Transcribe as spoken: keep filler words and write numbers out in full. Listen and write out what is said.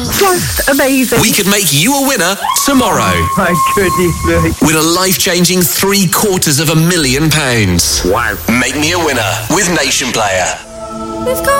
Just amazing. We could make you a winner tomorrow. Oh, my goodness me. With a life-changing three quarters of a million pounds. Wow. Make me a winner with Nation Player. We've got